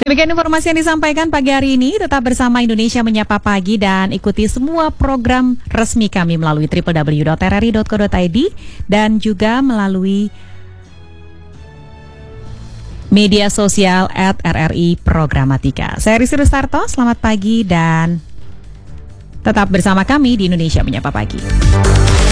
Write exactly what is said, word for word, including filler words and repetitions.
Demikian informasi yang disampaikan pagi hari ini. Tetap bersama Indonesia Menyapa Pagi dan ikuti semua program resmi kami melalui w w w dot r r i dot co dot i d dan juga melalui media sosial at R R I Programatika. Saya Rizky Rustarto, selamat pagi dan tetap bersama kami di Indonesia Menyapa Pagi.